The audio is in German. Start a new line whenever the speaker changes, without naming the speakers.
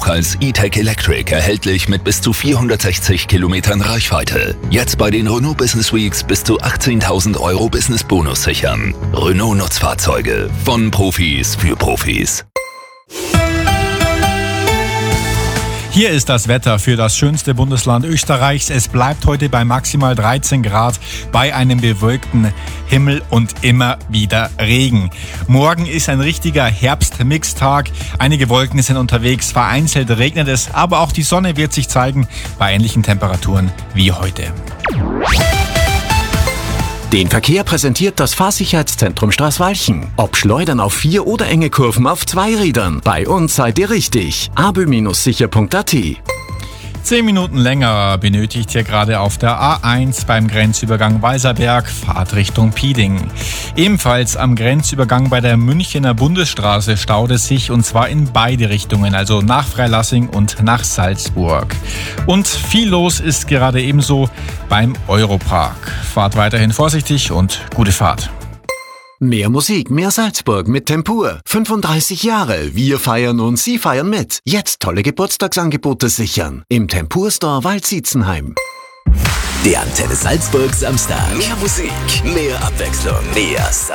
auch als E-Tech Electric erhältlich mit bis zu 460 Kilometern Reichweite. Jetzt bei den Renault Business Weeks bis zu 18.000 € Business Bonus sichern. Renault Nutzfahrzeuge. Von Profis für Profis.
Hier ist das Wetter für das schönste Bundesland Österreichs. Es bleibt heute bei maximal 13 Grad bei einem bewölkten Himmel und immer wieder Regen. Morgen ist ein richtiger Herbstmixtag. Einige Wolken sind unterwegs, vereinzelt regnet es, aber auch die Sonne wird sich zeigen bei ähnlichen Temperaturen wie heute.
Den Verkehr präsentiert das Fahrsicherheitszentrum Straßwalchen. Ob Schleudern auf 4 oder enge Kurven auf 2 Rädern. Bei uns seid ihr richtig. abö-sicher.at.
10 Minuten länger benötigt ihr gerade auf der A1 beim Grenzübergang Weißerberg, Fahrtrichtung Pieding. Ebenfalls am Grenzübergang bei der Münchener Bundesstraße staut es sich, und zwar in beide Richtungen, also nach Freilassing und nach Salzburg. Und viel los ist gerade ebenso beim Europark. Fahrt weiterhin vorsichtig und gute Fahrt.
Mehr Musik, mehr Salzburg mit Tempur. 35 Jahre. Wir feiern und Sie feiern mit. Jetzt tolle Geburtstagsangebote sichern. Im Tempur Store Waldsietzenheim.
Der Antenne Salzburg Samstag. Mehr Musik, mehr Abwechslung, mehr Salzburg.